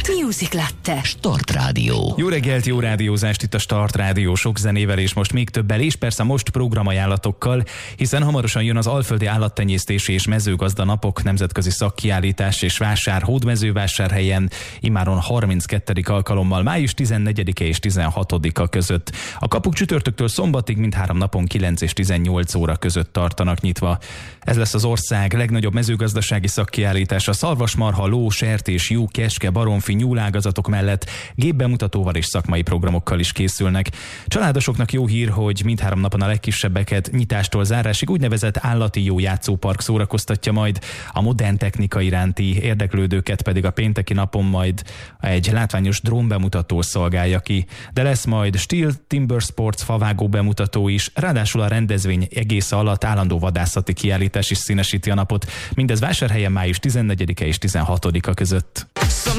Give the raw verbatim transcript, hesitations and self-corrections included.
Music Latte. Start Rádió. Jó reggelt, jó rádiózást itt a Start Rádió, sok zenével és most még többel, és persze most programajánlatokkal, hiszen hamarosan jön az Alföldi Állattenyésztési és Mezőgazda Napok nemzetközi szakkiállítás és vásár Hódmezővásárhelyen, immáron harminckettedik alkalommal május tizennegyedike és tizenhatodika között. A kapuk csütörtöktől szombatig mindhárom napon kilenc és tizennyolc óra között tartanak nyitva. Ez lesz az ország legnagyobb mezőgazdasági szakkiállítása. Szarvasmarha, ló, sertés, juh, keske, baromfi, nyúlágazatok mellett gépbemutatóval és szakmai programokkal is készülnek. Családosoknak jó hír, hogy mindhárom napon a legkisebbeket nyitástól zárásig úgynevezett állati jó játszópark szórakoztatja majd, a modern technika iránti érdeklődőket pedig a pénteki napon majd egy látványos drónbemutató szolgálja ki. De lesz majd Steel Timber Sports favágó bemutató is, ráadásul a rendezvény egész alatt állandó vadászati kiállítás is színesíti a napot. Mindez Vásárhelyen május tizennegyedike és tizenhatodika között.